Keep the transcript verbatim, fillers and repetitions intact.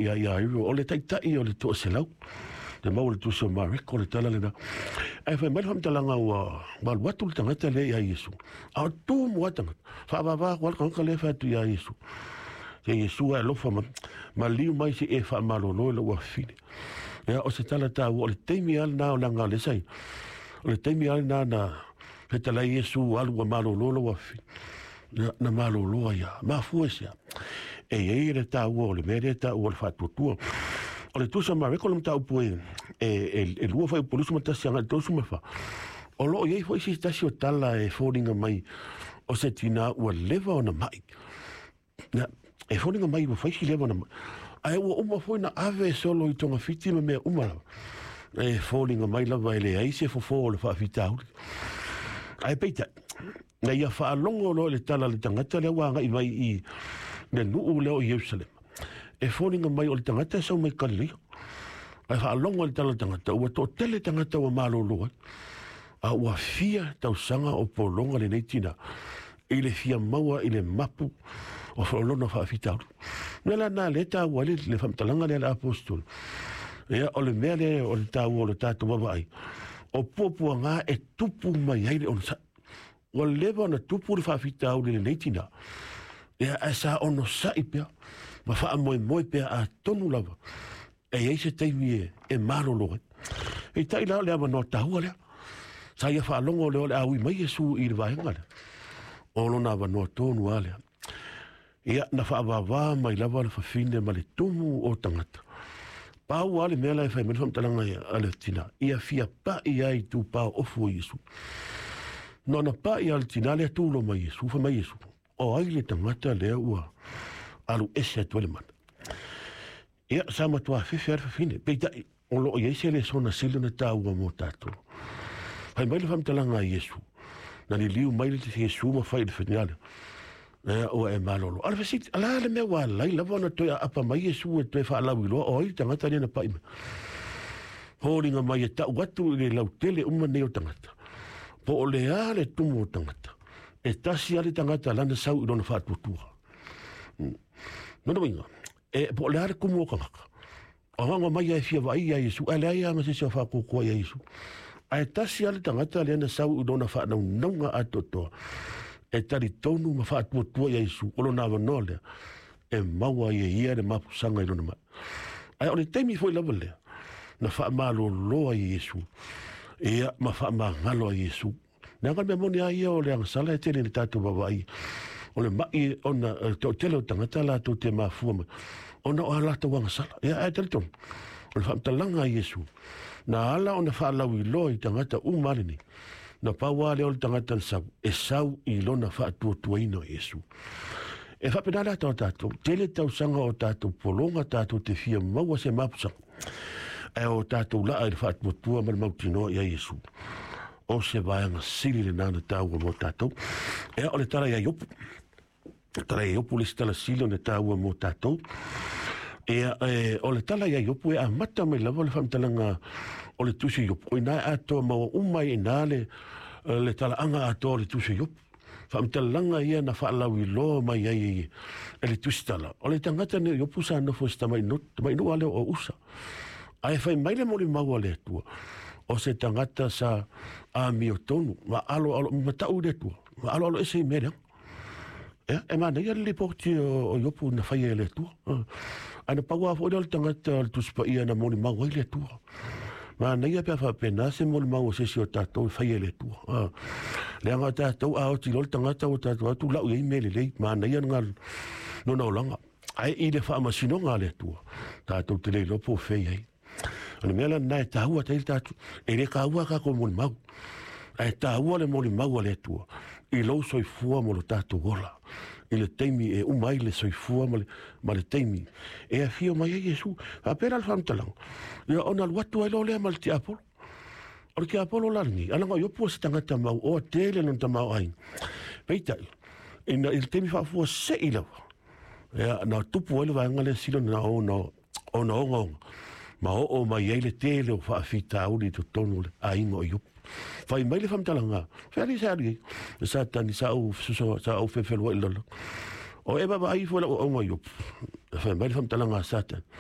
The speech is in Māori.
ia ia o le taitai o le to se lau te mau le tu so ma ko le tala le na ai fa mai fam tala nga wa wa watu le tanga le ia Yesu a tu mo tanga fa va va wa ko le fa tu ia Yesu ye Yesu a lo fa ma ma liu mai se e fa ma lo lo lo wa fini ya o se tala ta o le temi al na o la nga le sai o le temi al na na pe tala Yesu al wa ma lo lo lo wa fini na ma lo lo ya ma fuesia e e le ta o le mere ta o le fa tu tu o le tu sa ma ko le ta o poi e el el luo fa o polusu mata sia to su me fa o lo ye foi si sta si o tala e foringa mai o se tina o leva ona mai na e foringa mai o fai si leva ona ai o uma foi na ave solo i tonga fiti me uma e foringa mai la vai le ai se fo fo le fa fita ai peita na ia fa longo lo le tala le tangata le wa ngai mai i le nu le o Jerusalem e foringa mai o le tangata sa mai kali ai fa longo le tala tangata o to tele tangata o malo lo a wa fia tau sanga o polonga le netina ile fia maua ile mapu o folona fa fita nela na leta wale le famtalanga le apostol e o le mele o le tau o le tatu mai o popu nga e tupu mai ai on sa o leva na tupu le fa fita o le netina e asa ono sa ipia ma fa mo mo pe a tonu lava e ai se taimi e malo lo e tai la le no tau le sa ia fa longo le le au mai Yesu i le vai ngala o lo na va no tonu ale ia na fa va va mai lava le fa fine ma le tumu o tangata pa o ale mela e fa me fam talanga ale tina ia fia pa ia i tu pa o fu Yesu no na pa ia al tina le tu lo mai Yesu fa mai Yesu o ai le tangata le ua alu ese tu le man ia sa ma tu fa fer fa fine pe ta o lo ia se le sona sile na ta ua mo tato ai mai le fam talanga Yesu na ni liu mai le Yesu ma fa le finale e o e malolo ala fasit ala le me wa lai la bona to apa mai Yesu e to fa la wilo o i tangata ni na pa ima horinga mai ta watu le lau tele uma ne o tangata po o le ale tumu o tangata e tasi ale tangata lana sau i dona fa tutua no no winga e po le ale kumu o kangaka o wanga mai e fia vai ya Yesu ala ya ma se se fa ko ko ya Yesu ai tasi ale tangata lana sau i dona fa na nunga atoto e tari tonu ma fa tu tu ya Yesu o na no le e maua ye ia de mapu sanga i lona mai ai o le temi foi la vole na fa malo lo ya Yesu e ma fa ma ngalo ya Yesu na ga me moni ai o le sala e tele le tatu bavai o le mai ona to tele tangata la to te ma fu ona o ala to wanga sala e ai tele ton o le fa talanga Yesu na ala ona fa la wi lo i tangata u malini na paua le o tangata sa e sau i lona fa tu tuino Yesu e fa pedala to tato tele tau sanga o tato polonga tato te fia maua se mapsa e o tato la e fa tu tu mal mautino ya Yesu o se vai nga sili le nana tau mo tato e o le tara ya yop tara ya yop le stala silo le tau mo tato e o le tala ya yop e a mata me lava le famtalanga o le tusi yop o ina ato ma umai ina le le tala anga ato le tusi yop famtalanga ia na fa lawi lo mai ai e le tusi tala o le tangata ne yop usa no fo sta mai no mai no ale o usa ai fai mai le moli mau le tu o se tangata sa a mi o tonu ma alo alo ma tau le tu ma alo alo ese mere e e ma nei le porti o yop na fai le tu ana paua fo le tangata tu spa ia na moli mau le tu ma nei pe fa pena se mol mau se si o tato fai le tu le anga tato a o ti lol tangata o tato tu la i mele le ma nei ngal no no langa ai i le fa ma sino ngale tu tato te le lo po fei ai ana mela na ta hua te tato e le ka hua ka ko mol mau ai ta hua le mol mau le tu i lo soi fua mo lo tato gola il temi e umai le soi fua ma ma le temi e a fio mai Yesu a pera al famtalang ia ona al watu ai lo le mal ti apol o ke apolo larni ala ngo yo po stanga tama o tele non tama ai peita ina il temi fa fua se ila ia na tupu ele va ngale silo na o no o no ngong ma o o mai ele tele o fa fita o di to tonu ai ngo yo fai mai le famtalanga feli sari sa tani sa o so sa o fe fe lo o e baba ai fo o ngo yo fai mai le famtalanga satan